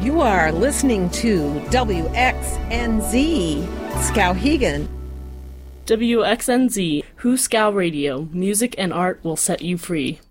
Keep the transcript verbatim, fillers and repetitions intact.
You are listening to W X N Z Skowhegan. W X N Z, Who Scow Radio. Music and art will set you free.